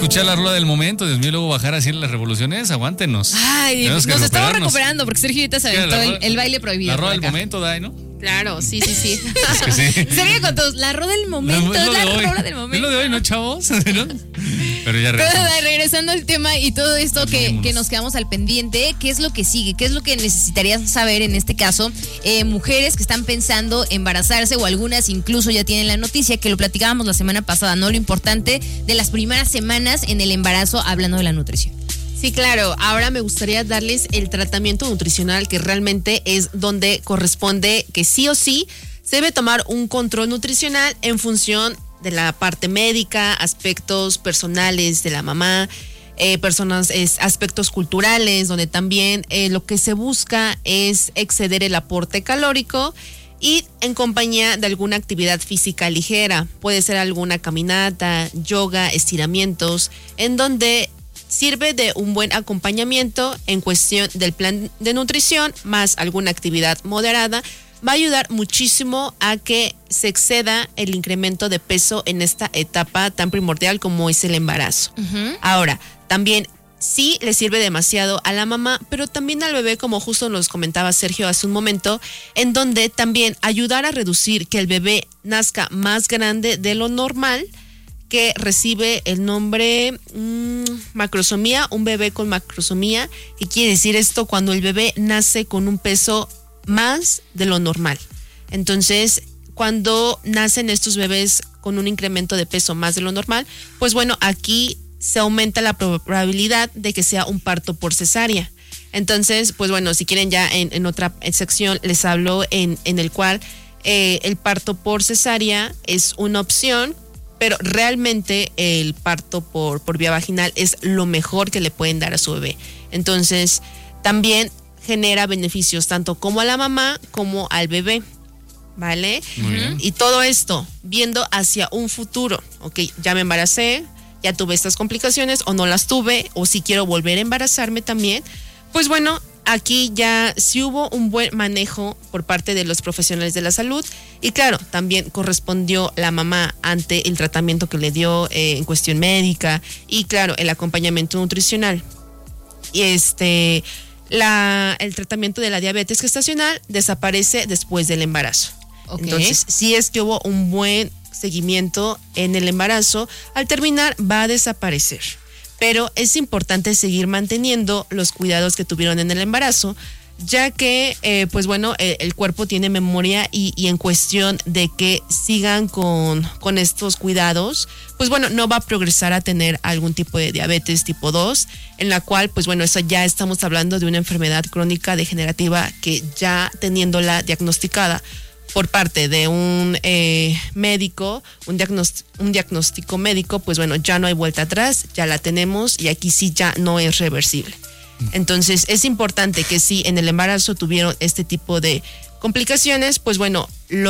escuchar la rola del momento. Dios mío, luego bajar así en las revoluciones. Aguántenos. Ay, nos estamos recuperando porque Sergio ahorita se aventó el baile prohibido. La rola del momento, Dai, ¿no? Claro, sí. Es que sí. Sergio con todos, la rola del momento, es la rola del momento. Es lo de hoy, ¿no, chavos? ¿No? Pero ya regresando al tema y todo esto que nos quedamos al pendiente, ¿qué es lo que sigue? ¿Qué es lo que necesitarías saber en este caso? Mujeres que están pensando embarazarse o algunas incluso ya tienen la noticia, que lo platicábamos la semana pasada, ¿no? Lo importante de las primeras semanas en el embarazo hablando de la nutrición. Sí, claro. Ahora me gustaría darles el tratamiento nutricional, que realmente es donde corresponde que sí o sí se debe tomar un control nutricional en función de la parte médica, aspectos personales de la mamá, aspectos culturales, donde también lo que se busca es exceder el aporte calórico y en compañía de alguna actividad física ligera. Puede ser alguna caminata, yoga, estiramientos, en donde sirve de un buen acompañamiento en cuestión del plan de nutrición, más alguna actividad moderada. Va a ayudar muchísimo a que se exceda el incremento de peso en esta etapa tan primordial como es el embarazo. Uh-huh. Ahora, también sí le sirve demasiado a la mamá, pero también al bebé, como justo nos comentaba Sergio hace un momento, en donde también ayudar a reducir que el bebé nazca más grande de lo normal, que recibe el nombre macrosomía, un bebé con macrosomía. ¿Qué quiere decir esto? Cuando el bebé nace con un peso más de lo normal. Entonces, cuando nacen estos bebés con un incremento de peso más de lo normal, pues bueno, aquí se aumenta la probabilidad de que sea un parto por cesárea. Entonces, pues bueno, si quieren ya en otra sección les hablo en el cual el parto por cesárea es una opción, pero realmente el parto por vía vaginal es lo mejor que le pueden dar a su bebé. Entonces, también genera beneficios tanto como a la mamá como al bebé, ¿vale? Muy bien. Y todo esto viendo hacia un futuro. Ok, ya me embaracé, ya tuve estas complicaciones o no las tuve, o si quiero volver a embarazarme también, pues bueno, aquí ya sí hubo un buen manejo por parte de los profesionales de la salud y claro, también correspondió la mamá ante el tratamiento que le dio en cuestión médica y claro, el acompañamiento nutricional. Y el tratamiento de la diabetes gestacional desaparece después del embarazo. Okay. Entonces, si es que hubo un buen seguimiento en el embarazo, al terminar va a desaparecer. Pero es importante seguir manteniendo los cuidados que tuvieron en el embarazo, ya que, pues bueno, el cuerpo tiene memoria y en cuestión de que sigan con estos cuidados, pues bueno, no va a progresar a tener algún tipo de diabetes tipo 2, en la cual, pues bueno, eso ya estamos hablando de una enfermedad crónica degenerativa que ya teniéndola diagnosticada por parte de un médico, un diagnóstico médico, pues bueno, ya no hay vuelta atrás, ya la tenemos y aquí sí ya no es reversible. Entonces es importante que si en el embarazo tuvieron este tipo de complicaciones, pues bueno,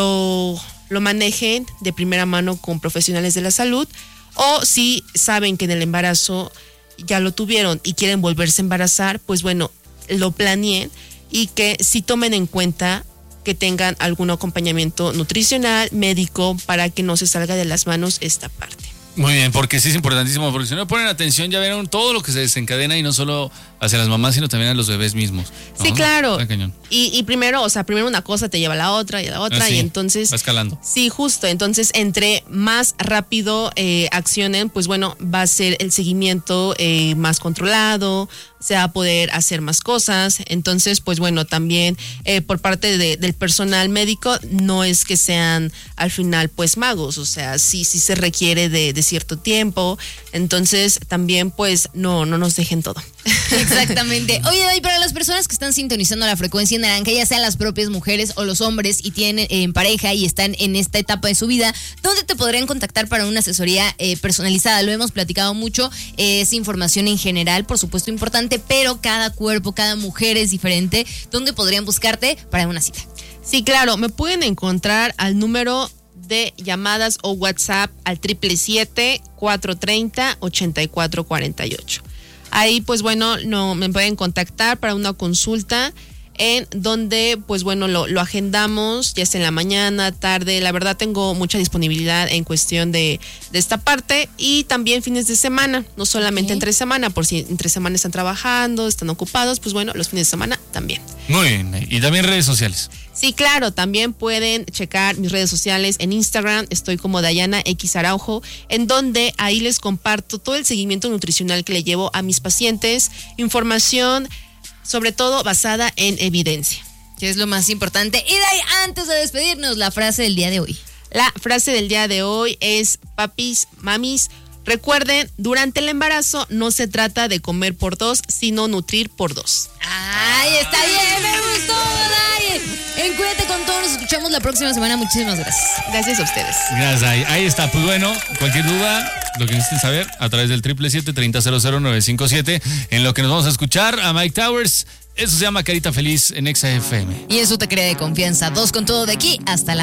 lo manejen de primera mano con profesionales de la salud, o si saben que en el embarazo ya lo tuvieron y quieren volverse a embarazar, pues bueno, lo planeen y que sí tomen en cuenta que tengan algún acompañamiento nutricional, médico, para que no se salga de las manos esta parte. Muy bien, porque sí es importantísimo, porque si no ponen atención ya verán todo lo que se desencadena y no solo hacia las mamás, sino también a los bebés mismos, ¿no? Sí, claro. Y primero una cosa te lleva a la otra y a la otra, sí, y entonces va escalando. Sí, justo. Entonces, entre más rápido accionen, pues bueno, va a ser el seguimiento más controlado, se va a poder hacer más cosas. Entonces, pues bueno, también por parte del personal médico, no es que sean al final pues magos, o sea, sí se requiere de cierto tiempo. Entonces, también pues no nos dejen todo. Exactamente. Oye, y para las personas que están sintonizando la frecuencia naranja, ya sean las propias mujeres o los hombres y tienen pareja y están en esta etapa de su vida, ¿dónde te podrían contactar para una asesoría personalizada? Lo hemos platicado mucho, es información en general, por supuesto importante, pero cada cuerpo, cada mujer es diferente. ¿Dónde podrían buscarte para una cita? Sí, claro, me pueden encontrar al número de llamadas o WhatsApp al 777-430-8448. Ahí, pues bueno, me pueden contactar para una consulta en donde, pues bueno, lo agendamos, ya sea en la mañana, tarde. La verdad tengo mucha disponibilidad en cuestión de esta parte, y también fines de semana, no solamente entre semana, por si entre semana están trabajando, están ocupados, pues bueno, los fines de semana también. Muy bien, y también redes sociales. Sí, claro, también pueden checar mis redes sociales en Instagram, estoy como Dayana X Araujo, en donde ahí les comparto todo el seguimiento nutricional que le llevo a mis pacientes, información sobre todo basada en evidencia. Que es lo más importante. Y de ahí, antes de despedirnos, la frase del día de hoy. La frase del día de hoy es: papis, mamis, recuerden, durante el embarazo no se trata de comer por 2, sino nutrir por 2. ¡Ay, está bien! ¡Me gustó, Day! En Cuídate con Todo, nos escuchamos la próxima semana. Muchísimas gracias. Gracias a ustedes. Gracias, ahí está. Pues bueno, cualquier duda, lo que necesiten saber, a través del 777-3000-957, en lo que nos vamos a escuchar a Mike Towers. Eso se llama Carita Feliz en Exa FM. Y eso te crea de confianza. 2 con Todo, de aquí hasta la